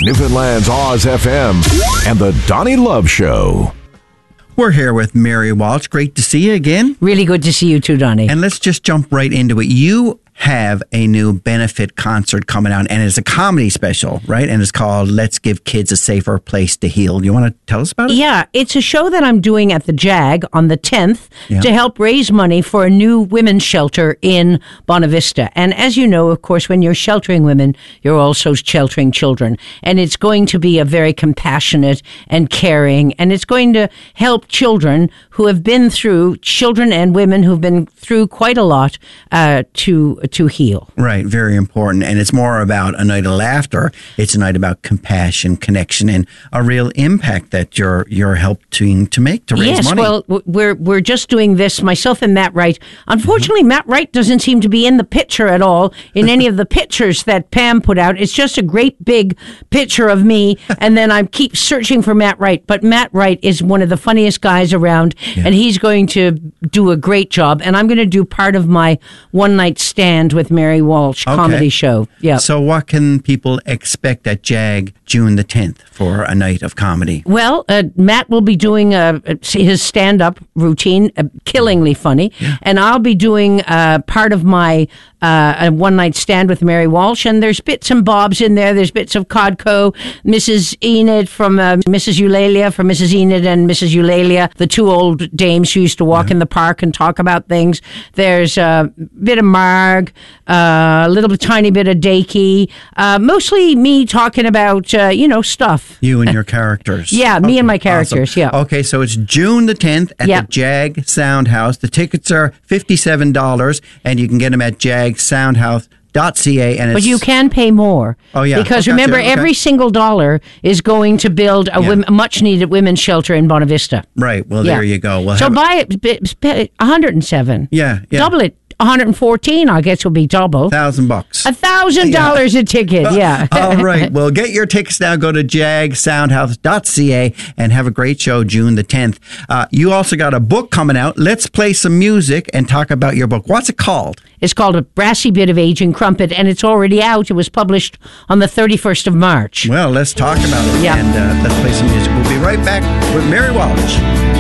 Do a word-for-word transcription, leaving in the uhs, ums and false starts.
Newfoundland's Oz F M and the Donnie Love Show. We're here with Mary Walsh. Great to see you again. Really good to see you too, Donnie. And let's just jump right into it. You have a new benefit concert coming out, and it's a comedy special, right? And it's called Let's Give Kids a Safer Place to Heal. You want to tell us about it? Yeah, it's a show that I'm doing at the JAG on the tenth Yeah. to help raise money for a new women's shelter in Bonavista. And as you know, of course, when you're sheltering women, you're also sheltering children. And it's going to be a very compassionate and caring, and it's going to help children who have been through, children and women who've been through quite a lot uh, to to heal. Right, very important. And it's more about a night of laughter. It's a night about compassion, connection, and a real impact that you're you're helping to make to raise yes, money. well, w- we're we're just doing this, myself and Matt Wright. Unfortunately, mm-hmm. Matt Wright doesn't seem to be in the picture at all in any of the pictures that Pam put out. It's just a great big picture of me, and then I keep searching for Matt Wright. But Matt Wright is one of the funniest guys around, yeah. and he's going to do a great job. And I'm going to do part of my one night stand with Mary Walsh Okay. comedy show. Yeah. So what can people expect at JAG June the tenth for a night of comedy? Well, uh, Matt will be doing uh, his stand-up routine, uh, killingly funny, Yeah. and I'll be doing uh, part of my uh, a one-night stand with Mary Walsh, and there's bits and bobs in there. There's bits of Codco, Missus Enid from uh, Missus Eulalia, from Missus Enid and Missus Eulalia, the two old dames who used to walk Yeah. in the park and talk about things. There's a bit of Marg, uh, a little bit, tiny bit of Dakey, uh, mostly me talking about, uh, you know, stuff. You and your characters. Yeah, me Okay, and my characters, awesome. yeah. Okay, so it's June the tenth at Yeah. the JAG Sound House. The tickets are fifty-seven dollars, and you can get them at jag soundhouse dot c a. And it's, But you can pay more. Oh, yeah. Because Oh, gotcha. remember, Okay. every single dollar is going to build a, Yeah. wom- a much-needed women's shelter in Bonavista. Right, well, Yeah. there you go. We'll So have, buy it, b- b- one hundred seven. Yeah, yeah. Double it. one hundred fourteen, I guess, will be double. thousand bucks. A thousand dollars a ticket, yeah. All right. Well, get your tickets now. Go to jag soundhouse dot c a and have a great show June the tenth. Uh, you also got a book coming out. Let's play some music and talk about your book. What's it called? It's called A Brassy Bit of Aging Crumpet, and it's already out. It was published on the thirty-first of March. Well, let's talk about it. Yeah. And uh, let's play some music. We'll be right back with Mary Walsh.